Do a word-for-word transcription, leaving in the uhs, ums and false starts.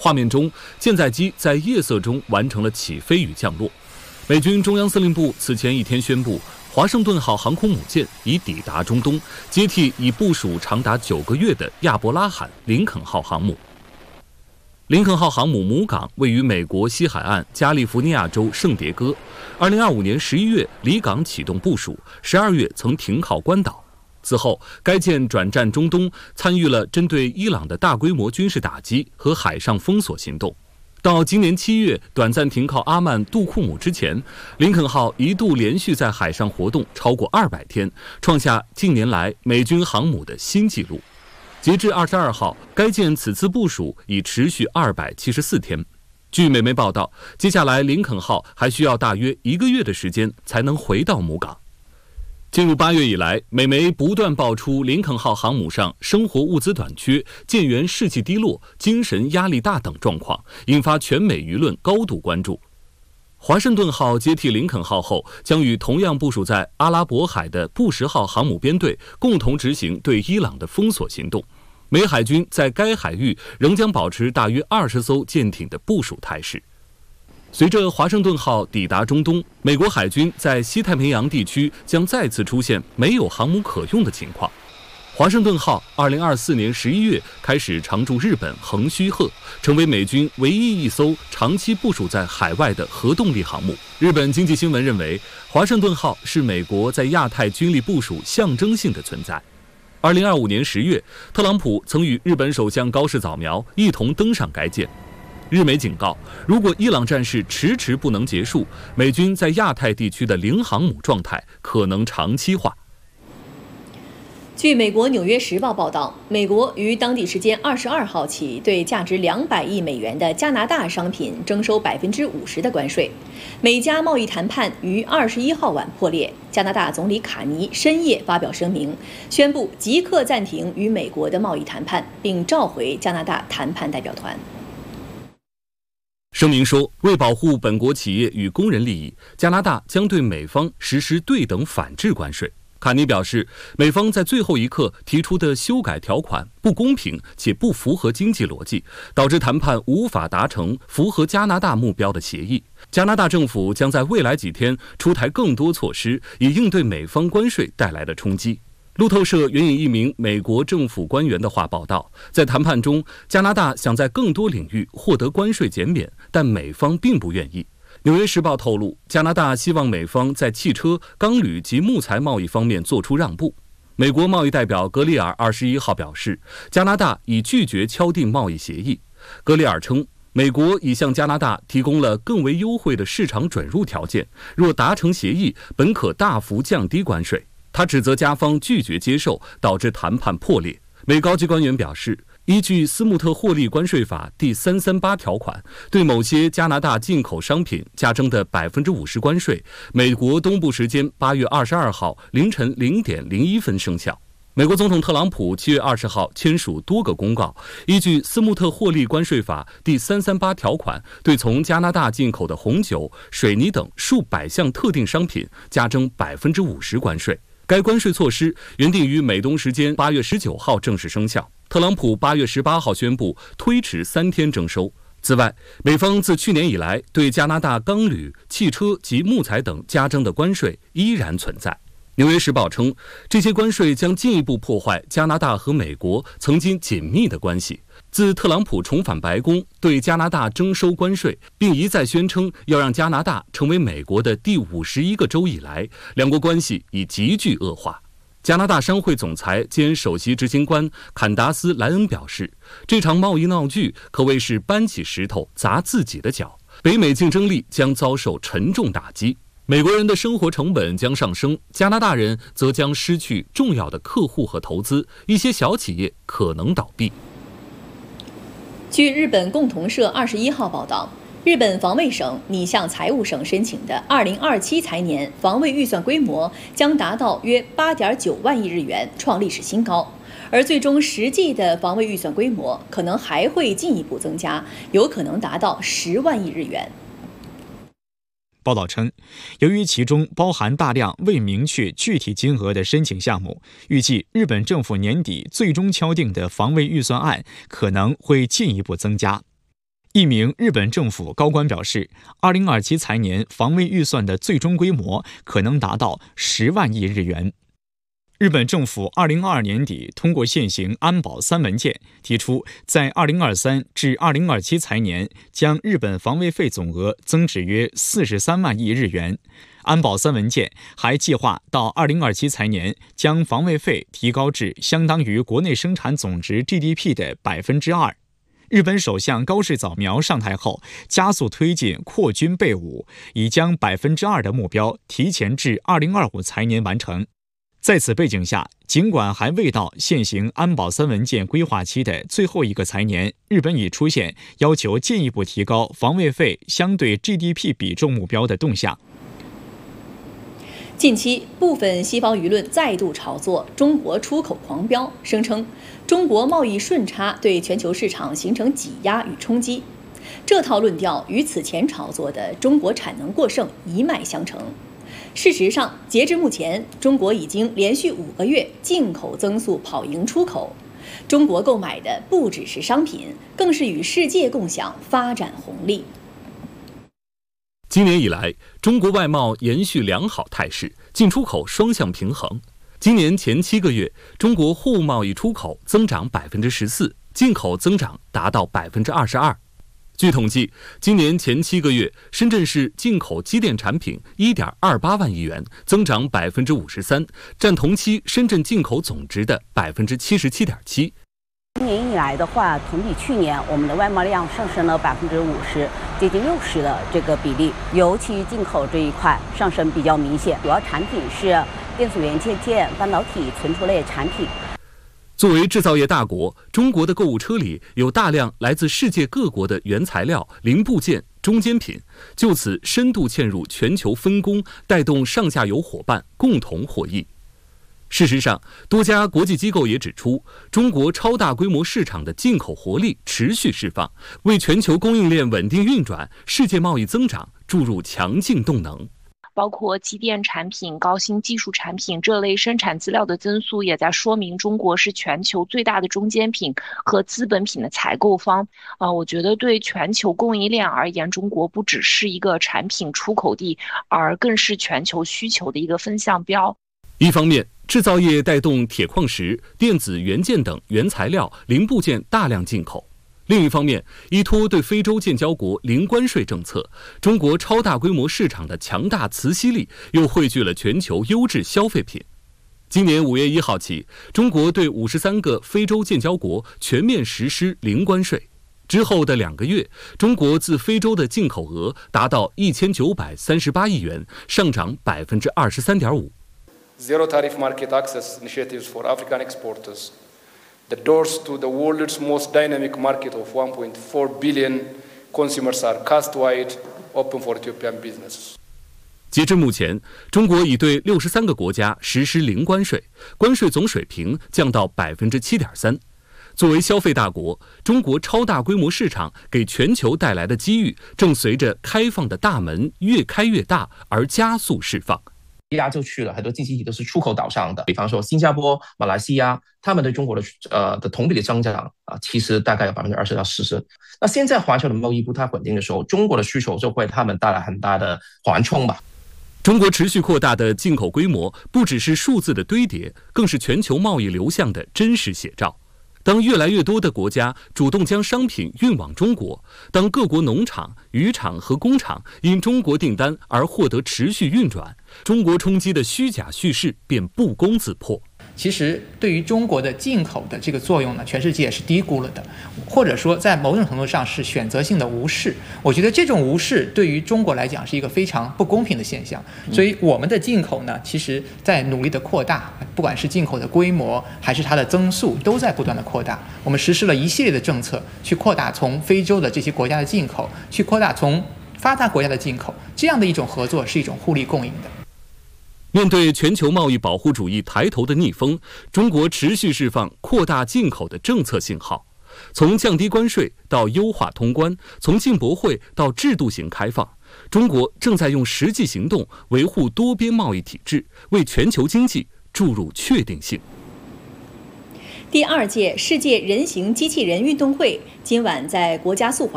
画面中，舰载机在夜色中完成了起飞与降落。美军中央司令部此前一天宣布，华盛顿号航空母舰已抵达中东，接替已部署长达九个月的亚伯拉罕·林肯号航母。林肯号航母母港位于美国西海岸加利福尼亚州圣迭戈。二零二五年十一月离港启动部署，十二月曾停靠关岛。此后，该舰转战中东，参与了针对伊朗的大规模军事打击和海上封锁行动。到今年七月短暂停靠阿曼杜库姆之前，林肯号一度连续在海上活动超过二百天，创下近年来美军航母的新纪录。截至二十二号，该舰此次部署已持续二百七十四天。据美媒报道，接下来林肯号还需要大约一个月的时间才能回到母港。进入八月以来，美媒不断爆出林肯号航母上生活物资短缺、舰员士气低落、精神压力大等状况，引发全美舆论高度关注。华盛顿号接替林肯号后，将与同样部署在阿拉伯海的布什号航母编队共同执行对伊朗的封锁行动。美海军在该海域仍将保持大约二十艘舰艇的部署态势。随着华盛顿号抵达中东，美国海军在西太平洋地区将再次出现没有航母可用的情况。华盛顿号二零二四年十一月开始常驻日本横须贺，成为美军唯一一艘长期部署在海外的核动力航母。日本经济新闻认为，华盛顿号是美国在亚太军力部署象征性的存在。二零二五年十月，特朗普曾与日本首相高市早苗一同登上该舰。日媒警告，如果伊朗战事迟迟不能结束，美军在亚太地区的零航母状态可能长期化。 据美国《纽约时报》报道，美国于当地时间二十二号起对价值两百亿美元的加拿大商品征收百分之五十的关税。美加贸易谈判于二十一号晚破裂，加拿大总理卡尼深夜发表声明，宣布即刻暂停与美国的贸易谈判，并召回加拿大谈判代表团。 声明说，为保护本国企业与工人利益，加拿大将对美方实施对等反制关税。卡尼表示，美方在最后一刻提出的修改条款不公平且不符合经济逻辑，导致谈判无法达成符合加拿大目标的协议。加拿大政府将在未来几天出台更多措施，以应对美方关税带来的冲击。路透社援引一名美国政府官员的话报道，在谈判中，加拿大想在更多领域获得关税减免，但美方并不愿意。纽约时报透露，加拿大希望美方在汽车、钢铝及木材贸易方面做出让步。美国贸易代表格里尔二十一号表示，加拿大已拒绝敲定贸易协议。格里尔称，美国已向加拿大提供了更为优惠的市场准入条件，若达成协议，本可大幅降低关税。他指责加方拒绝接受，导致谈判破裂。美高级官员表示，依据斯穆特获利关税法第三三八条款，对某些加拿大进口商品加征的百分之五十关税，美国东部时间八月二十二号凌晨零点零一分生效。美国总统特朗普七月二十号签署多个公告，依据斯穆特获利关税法第三三八条款，对从加拿大进口的红酒、水泥等数百项特定商品加征百分之五十关税。该关税措施原定于美东时间八月十九号正式生效，特朗普八月十八号宣布推迟三天征收。此外，美方自去年以来对加拿大钢铝、汽车及木材等加征的关税依然存在。纽约时报称，这些关税将进一步破坏加拿大和美国曾经紧密的关系。自特朗普重返白宫对加拿大征收关税，并一再宣称要让加拿大成为美国的第五十一个州以来，两国关系已急剧恶化。加拿大商会总裁兼首席执行官坎达斯·莱恩表示，这场贸易闹剧可谓是搬起石头砸自己的脚，北美竞争力将遭受沉重打击。美国人的生活成本将上升，加拿大人则将失去重要的客户和投资，一些小企业可能倒闭。 据日本共同社二十一号报道，日本防卫省拟向财务省申请的二零二七财年防卫预算规模将达到约八点九万亿日元，创历史新高。而最终实际的防卫预算规模可能还会进一步增加，有可能达到十万亿日元。 报道称，由于其中包含大量未明确具体金额的申请项目，预计日本政府年底最终敲定的防卫预算案可能会进一步增加。 一名日本政府高官表示，二零二七财年防卫预算的最终规模可能达到十万亿日元。日本政府二零二二年底通过现行安保三文件，提出在二零二三至二零二七财年将日本防卫费总额增至约四十三万亿日元。安保三文件还计划到二零二七财年将防卫费提高至相当于国内生产总值 G D P 的百分之二。日本首相高市早苗上台后，加速推进扩军备武，已将百分之二的目标提前至二零二五财年完成。在此背景下，尽管还未到现行安保三文件规划期的最后一个财年，日本已出现要求进一步提高防卫费相对 G D P 比重目标的动向。 近期，部分西方舆论再度炒作中国出口狂飙，声称中国贸易顺差对全球市场形成挤压与冲击。这套论调与此前炒作的中国产能过剩一脉相承。事实上，截至目前，中国已经连续五个月进口增速跑赢出口。中国购买的不只是商品，更是与世界共享发展红利。 今年以来，中国外贸延续良好态势，进出口双向平衡。今年前七个月，中国货物贸易出口增长百分之十四，进口增长达到百分之二十二。据统计，今年前七个月，深圳市进口机电产品 一点二八万亿元，增长百分之五十三，占同期深圳进口总值的百分之七十七点七。 今年以来的话，同比去年我们的外贸量上升了百分之五十，接近六十的这个比例，尤其进口这一块上升比较明显。主要产品是电子元件、半导体、存储类产品。 作为制造业大国，中国的购物车里有大量来自世界各国的原材料、零部件、中间品，就此深度嵌入全球分工，带动上下游伙伴共同获益。事实上，多家国际机构也指出，中国超大规模市场的进口活力持续释放，为全球供应链稳定运转、世界贸易增长注入强劲动能。 包括机电产品、高新技术产品这类生产资料的增速，也在说明中国是全球最大的中间品和资本品的采购方。呃，我觉得对全球供应链而言，中国不只是一个产品出口地，而更是全球需求的一个分项标。 一方面，制造业带动铁矿石、电子元件等原材料、零部件大量进口。另一方面，依托对非洲建交国零关税政策，中国超大规模市场的强大磁吸力又汇聚了全球优质消费品。今年五月一号起，中国对五十三个非洲建交国全面实施零关税。之后的两个月，中国自非洲的进口额达到一千九百三十八亿元，上涨百分之二十三点五。 Zero tariff market access initiatives for African exporters. The doors to the world's most dynamic market of one point four billion consumers are cast wide open for Ethiopian business. 截至目前，中国已对六十三个国家实施零关税，关税总水平降到百分之七点三。作为消费大国，中国超大规模市场给全球带来的机遇，正随着开放的大门越开越大而加速释放。 亚洲区了很多经济体都是出口导向的，比方说新加坡、马来西亚，他们对中国的呃的同比的增长啊，其实大概有百分之二十到四十。那现在环球的贸易不太稳定的时候，中国的需求就会他们带来很大的缓冲吧。 中国持续扩大的进口规模，不只是数字的堆叠，更是全球贸易流向的真实写照。当越来越多的国家主动将商品运往中国，当各国农场、渔场和工厂因中国订单而获得持续运转，中国冲击的虚假叙事便不攻自破。 其实对于中国的进口的这个作用呢，全世界也是低估了的，或者说在某种程度上是选择性的无视。我觉得这种无视对于中国来讲是一个非常不公平的现象。所以我们的进口呢，其实在努力的扩大，不管是进口的规模还是它的增速，都在不断的扩大。我们实施了一系列的政策，去扩大从非洲的这些国家的进口，去扩大从发达国家的进口，这样的一种合作是一种互利共赢的。 面对全球贸易保护主义抬头的逆风，中国持续释放扩大进口的政策信号。从降低关税到优化通关，从进博会到制度性开放，中国正在用实际行动维护多边贸易体制，为全球经济注入确定性。 第二届世界人形机器人运动会今晚在国家速滑